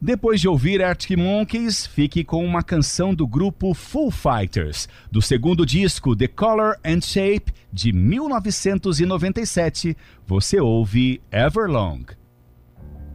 Depois de ouvir Arctic Monkeys, fique com uma canção do grupo Foo Fighters, do segundo disco The Color and Shape, de 1997. Você ouve Everlong.